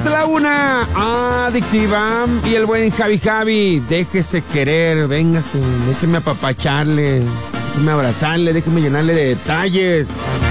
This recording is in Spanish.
Hasta la una, adictiva. Y el buen Javi, déjese querer, véngase, déjeme apapacharle, déjeme abrazarle, déjeme llenarle de detalles.